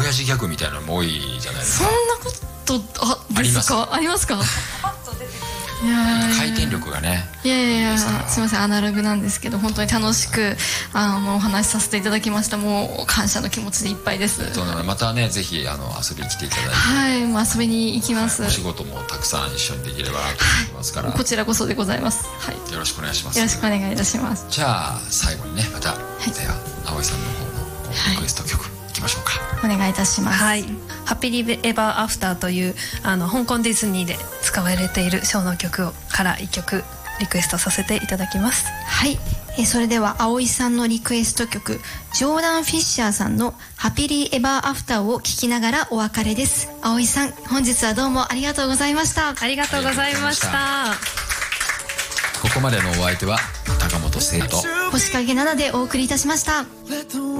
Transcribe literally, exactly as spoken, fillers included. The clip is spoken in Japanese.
親父ギャグみたいなのも多いじゃないですか。 そんなことあですか？ありますか？いや回転力がね。 いやいやいや、すみません、アナログなんですけど本当に楽しくあのお話しさせていただきました。もう感謝の気持ちでいっぱいです。 またね、ぜひあの遊びに来ていただいて。 はい、もう遊びに行きます。 お仕事もたくさん一緒にできればと思いますから、 こちらこそでございます。はい、 よろしくお願いします。 よろしくお願いいたします。 じゃあ最後にね、また、では葵さんの方のリクエスト曲いきましょうか。 お願いいたします。 はい、ハッピリエバーアフターというあの香港ディズニーで使われているショーの曲をからいっきょくリクエストさせていただきます。 はい、えそれでは葵さんのリクエスト曲、ジョーダン・フィッシャーさんのハッピリエバーアフターを聴きながらお別れです。葵さん、本日はどうもありがとうございました。 ありがとうございました。 ここまでのお相手は高本聖と星影奈々でお送りいたしました。